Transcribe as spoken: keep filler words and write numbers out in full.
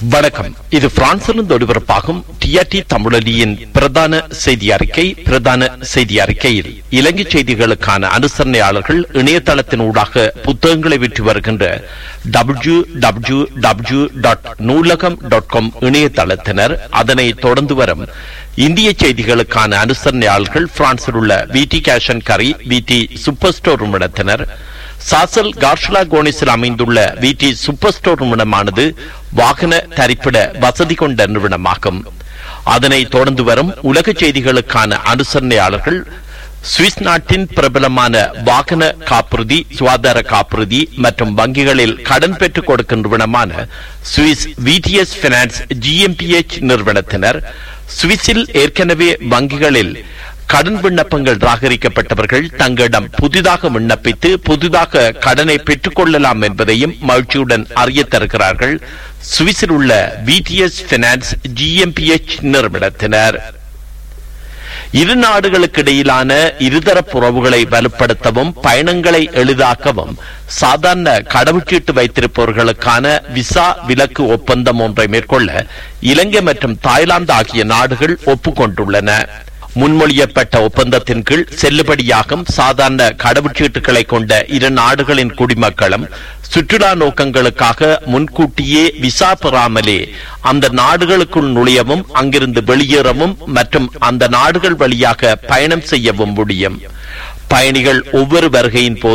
வணக்கம். இது பிரான்சிலிருந்து ஒளிபரப்பாகும் டிஆர்டி தமிழொலியின் பிரதான செய்தி அறிக்கை. பிரதான செய்தி அறிக்கையில் இலங்கை செய்திகளுக்கான அனுசரணையாளர்கள் இணையதளத்தின் ஊடாக புத்தகங்களை விற்று வருகின்ற டபிள்யூ டபிள்யூ டபிள்யூ டாட் நூலகம் டாட் காம் இணையதளத்தினர், அதனை தொடர்ந்து வரும் இந்திய செய்திகளுக்கான அனுசரணையாளர்கள் பிரான்சில் உள்ள விடி கேஷ் அண்ட் கரி, விடி சூப்பர் ஸ்டோர் நிறுவனத்தினர், சாசல் கார்ஷலா கோனிஸில் அமைந்துள்ள விடி சூப்பர் ஸ்டோர் நிறுவனமானது வாகன தரிப்பிட வசதி கொண்ட நிறுவனமாகும். அதனை தொடர்ந்து வரும் உலக செய்திகளுக்கான அனுசரணையாளர்கள் சுவிஸ் நாட்டின் பிரபலமான வாகன காப்புறுதி, சுகாதார காப்புறுதி மற்றும் வங்கிகளில் கடன் பெற்றுக் கொடுக்கும் நிறுவனமான சுவிஸ் விடிஎஸ் பைனான்ஸ் ஜிஎம்பிஎச் நிறுவனத்தினர், சுவிஸில் ஏற்கனவே வங்கிகளில் கடன் விண்ணப்பங்கள் ராகரிக்கப்பட்டவர்கள் தங்களிடம் புதிதாக விண்ணப்பித்து புதிதாக கடனை பெற்றுக் கொள்ளலாம் என்பதையும் மகிழ்ச்சியுடன் அறிய தருகிறார்கள் சுவிஸில் உள்ள விடிஎஸ் பைனான்ஸ் ஜிஎம்பிஎச் நிறுவனத்தினர். இரு நாடுகளுக்கு இடையிலான இருதரப்பு உறவுகளை வலுப்படுத்தவும் பயணங்களை எளிதாக்கவும் சாதாரண கடவுச்சீட்டு வைத்திருப்பவர்களுக்கான விசா விலக்கு ஒப்பந்தம் ஒன்றை மேற்கொள்ள இலங்கை மற்றும் தாய்லாந்து ஆகிய நாடுகள் ஒப்புக்கொண்டுள்ளன. முன்மொழியப்பட்ட ஒப்பந்தத்தின் கீழ் செல்லுபடியாகும் சாதாரண கடவுச்சீட்டுகளை கொண்ட இரு நாடுகளின் குடிமக்களும் சுற்றுலா நோக்கங்களுக்காக முன்கூட்டியே விசா பெறாமலே அந்த நாடுகளுக்குள் நுழையவும் அங்கிருந்து வெளியேறவும் மற்றும் அந்த நாடுகள் வழியாக பயணம் செய்யவும் முடியும். பயணிகள் ஒவ்வொரு வருகையின் போது